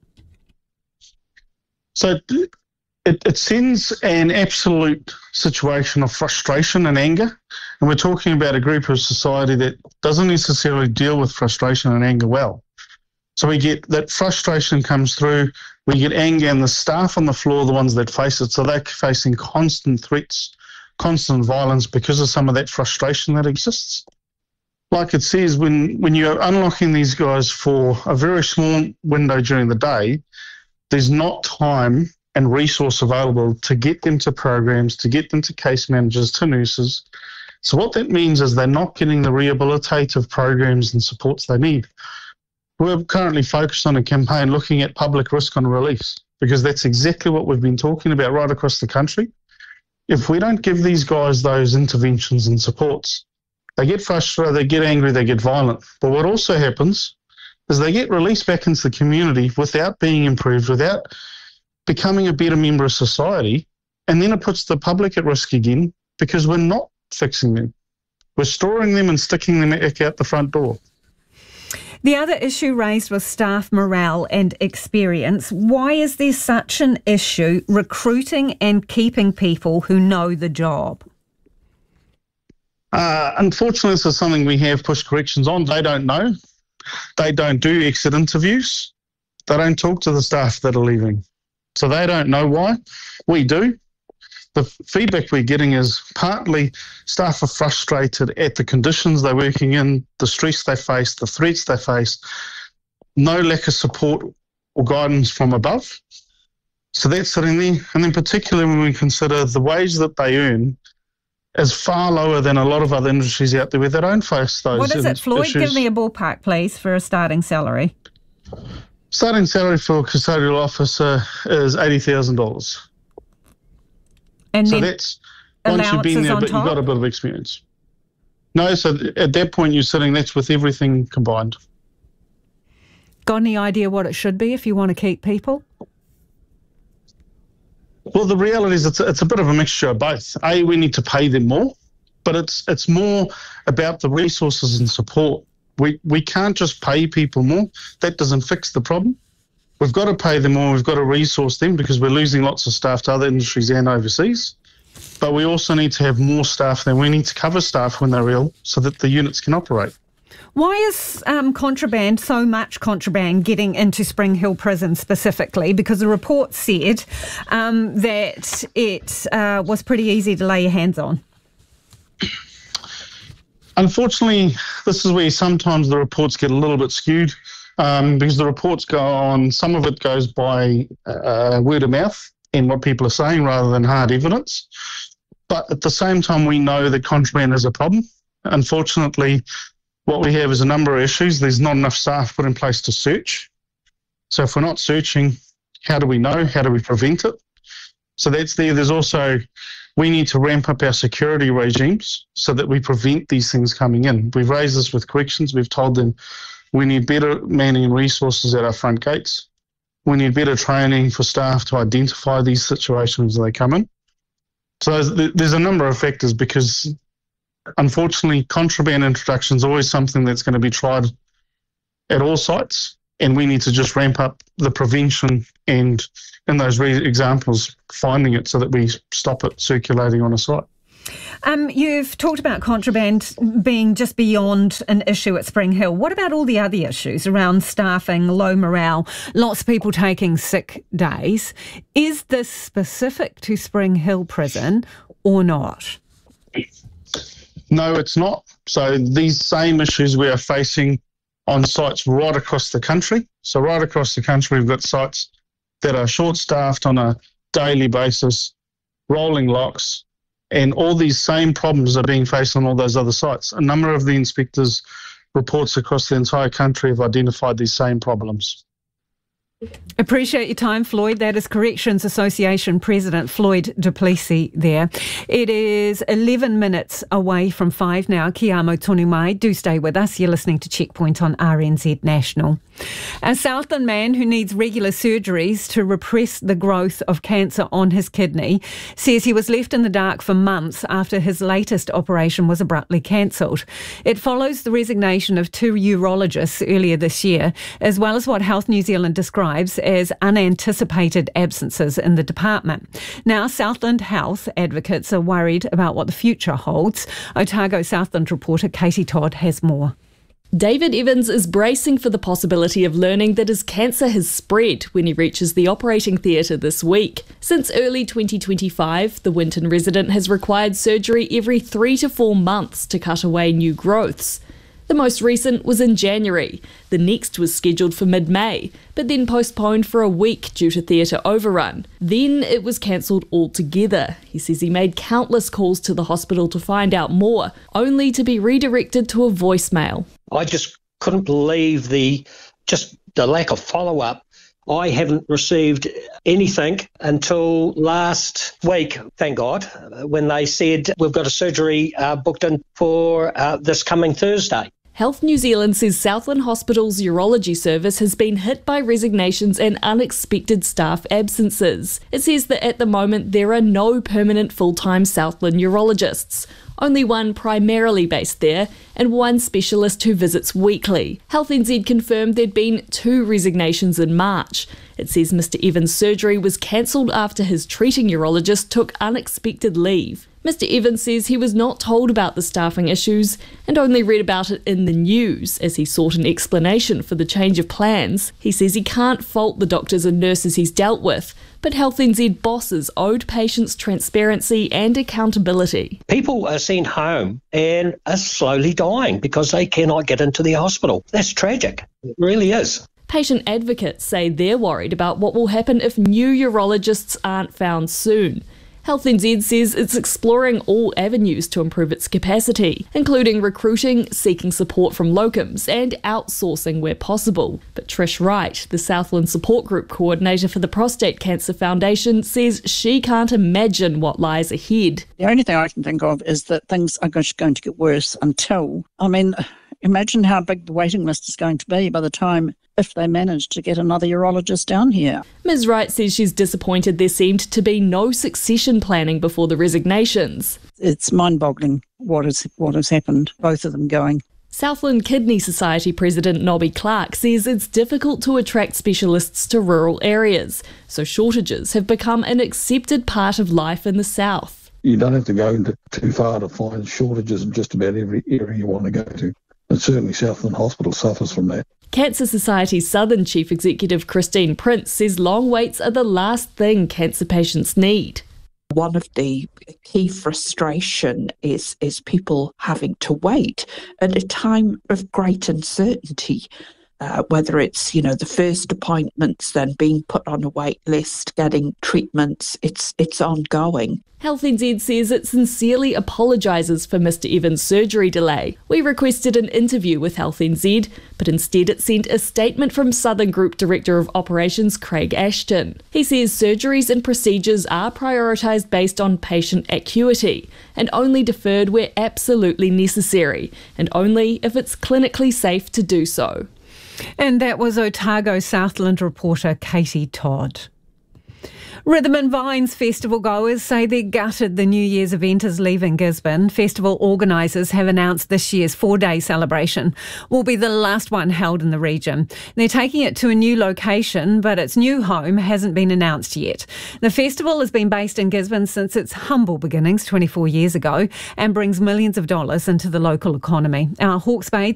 So it sends an absolute situation of frustration and anger. And we're talking about a group of society that doesn't necessarily deal with frustration and anger well. So we get that frustration comes through, we get anger, and the staff on the floor are the ones that face it. So they're facing constant threats, constant violence because of some of that frustration that exists. Like it says, when you're unlocking these guys for a very small window during the day, there's not time and resource available to get them to programs, to get them to case managers, to nurses. So what that means is they're not getting the rehabilitative programs and supports they need. We're currently focused on a campaign looking at public risk on release, because that's exactly what we've been talking about right across the country. If we don't give these guys those interventions and supports, they get frustrated, they get angry, they get violent. But what also happens is they get released back into the community without being improved, without becoming a better member of society, and then it puts the public at risk again because we're not fixing them. We're storing them and sticking them out the front door. The other issue raised was staff morale and experience. Why is there such an issue recruiting and keeping people who know the job? Unfortunately, this is something we have pushed corrections on. They don't know. They don't do exit interviews. They don't talk to the staff that are leaving. So they don't know why. We do. The feedback we're getting is partly staff are frustrated at the conditions they're working in, the stress they face, the threats they face, no lack of support or guidance from above. So that's sitting there. And then particularly when we consider the wage that they earn is far lower than a lot of other industries out there where they don't face those issues. What is it, Floyd? Give me a ballpark, please, for a starting salary. Starting salary for a custodial officer is $80,000. And so then that's once you've been there, but you've got a bit of experience. No, so at that point you're sitting, that's with everything combined. Got any idea what it should be if you want to keep people? Well, the reality is it's a bit of a mixture of both. We need to pay them more, but it's more about the resources and support. We can't just pay people more. That doesn't fix the problem. We've got to pay them more. We've got to resource them because we're losing lots of staff to other industries and overseas. But we also need to have more staff than we need to cover staff when they're ill so that the units can operate. Why is so much contraband getting into Spring Hill Prison specifically? Because the report said that it was pretty easy to lay your hands on. Unfortunately, this is where sometimes the reports get a little bit skewed because the reports go on, some of it goes by word of mouth and what people are saying rather than hard evidence. But at the same time, we know that contraband is a problem. Unfortunately, what we have is a number of issues. There's not enough staff put in place to search. So if we're not searching, how do we know? How do we prevent it? So that's there. There's also, we need to ramp up our security regimes so that we prevent these things coming in. We've raised this with corrections. We've told them we need better manning and resources at our front gates. We need better training for staff to identify these situations as they come in. So there's a number of factors because unfortunately, contraband introduction is always something that's going to be tried at all sites, and we need to just ramp up the prevention and, in those examples, finding it so that we stop it circulating on a site. You've talked about contraband being just beyond an issue at Spring Hill. What about all the other issues around staffing, low morale, lots of people taking sick days? Is this specific to Spring Hill Prison or not? No, it's not. So these same issues we are facing on sites right across the country. So right across the country, we've got sites that are short-staffed on a daily basis, rolling locks, and all these same problems are being faced on all those other sites. A number of the inspectors' reports across the entire country have identified these same problems. Appreciate your time, Floyd. That is Corrections Association President Floyd du Plessis there. It is 11 minutes away from 5 now. Ki amo tonu mai. Do stay with us. You're listening to Checkpoint on RNZ National. A Southland man who needs regular surgeries to repress the growth of cancer on his kidney says he was left in the dark for months after his latest operation was abruptly cancelled. It follows the resignation of 2 urologists earlier this year, as well as what Health New Zealand describes as unanticipated absences in the department. Now, Southland Health advocates are worried about what the future holds. Otago Southland reporter Katie Todd has more. David Evans is bracing for the possibility of learning that his cancer has spread when he reaches the operating theatre this week. Since early 2025, the Winton resident has required surgery every 3 to 4 months to cut away new growths. The most recent was in January. The next was scheduled for mid-May, but then postponed for a week due to theatre overrun. Then it was cancelled altogether. He says he made countless calls to the hospital to find out more, only to be redirected to a voicemail. I just couldn't believe the lack of follow-up. I haven't received anything until last week, thank God, when they said we've got a surgery booked in for this coming Thursday. Health New Zealand says Southland Hospital's urology service has been hit by resignations and unexpected staff absences. It says that at the moment there are no permanent full-time Southland urologists. Only one primarily based there and one specialist who visits weekly. Health NZ confirmed there'd been 2 resignations in March. It says Mr Evans' surgery was cancelled after his treating urologist took unexpected leave. Mr Evans says he was not told about the staffing issues and only read about it in the news as he sought an explanation for the change of plans. He says he can't fault the doctors and nurses he's dealt with, but Health NZ bosses owed patients transparency and accountability. People are sent home and are slowly dying because they cannot get into the hospital. That's tragic. It really is. Patient advocates say they're worried about what will happen if new urologists aren't found soon. Health NZ says it's exploring all avenues to improve its capacity, including recruiting, seeking support from locums and outsourcing where possible. But Trish Wright, the Southland Support Group coordinator for the Prostate Cancer Foundation, says she can't imagine what lies ahead. The only thing I can think of is that things are just going to get worse until, imagine how big the waiting list is going to be by the time if they manage to get another urologist down here. Ms Wright says she's disappointed there seemed to be no succession planning before the resignations. It's mind-boggling what has happened, both of them going. Southland Kidney Society President Nobby Clark says it's difficult to attract specialists to rural areas, so shortages have become an accepted part of life in the south. You don't have to go too far to find shortages in just about every area you want to go to. And certainly Southland Hospital suffers from that. Cancer Society's Southern Chief Executive Christine Prince says long waits are the last thing cancer patients need. One of the key frustration is people having to wait at a time of great uncertainty. Whether it's, the first appointments, then being put on a wait list, getting treatments, it's ongoing. Health NZ says it sincerely apologises for Mr Evans' surgery delay. We requested an interview with Health NZ, but instead it sent a statement from Southern Group Director of Operations Craig Ashton. He says surgeries and procedures are prioritised based on patient acuity and only deferred where absolutely necessary, and only if it's clinically safe to do so. And that was Otago Southland reporter Katie Todd. Rhythm and Vines festival goers say they're gutted the New Year's event is leaving Gisborne. Festival organisers have announced this year's 4-day celebration will be the last one held in the region. They're taking it to a new location, but its new home hasn't been announced yet. The festival has been based in Gisborne since its humble beginnings 24 years ago and brings millions of dollars into the local economy. Our Hawke's Bay